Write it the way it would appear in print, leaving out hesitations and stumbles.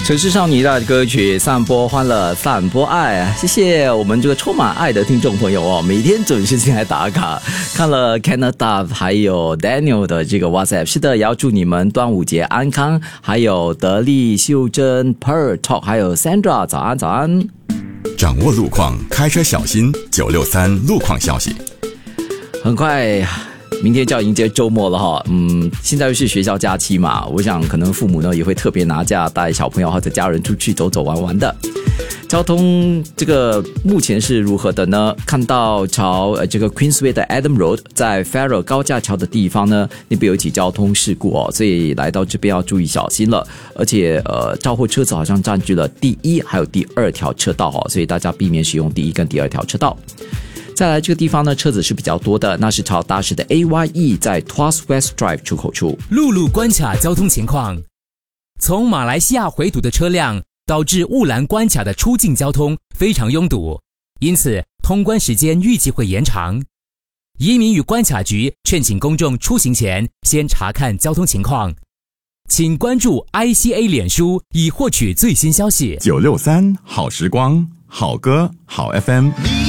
城市少女的歌曲，散播欢乐，散播爱。谢谢我们这个充满爱的听众朋友哦，每天准时进来打卡。看了 Canada 还有 Daniel 的这个 WhatsApp， 是的，也要祝你们端午节安康。还有德利、秀珍、Per Talk， 还有 Sandra， 早安早安。 掌握路况，开车小心。963路况消息。 很快。明天就要迎接周末了哈，现在又是学校假期嘛，我想可能父母呢也会特别拿假带小朋友或者家人出去走走玩玩的。交通这个目前是如何的呢？看到朝这个 Queensway 的 Adam Road 在 Farrer 高架桥的地方呢，那边有起交通事故哦，所以来到这边要注意小心了。而且照后车子好像占据了第一还有第二条车道哦，所以大家避免使用第一跟第二条车道。再来这个地方呢，车子是比较多的，那是朝大市的 AYE 在 Tuas West Drive 出口处。 陆路关卡交通情况，从马来西亚回堵的车辆导致雾兰关卡的出境交通非常拥堵，因此通关时间预计会延长。移民与关卡局劝请公众出行前先查看交通情况，请关注 ICA 脸书以获取最新消息。 963好时光，好歌好 FM。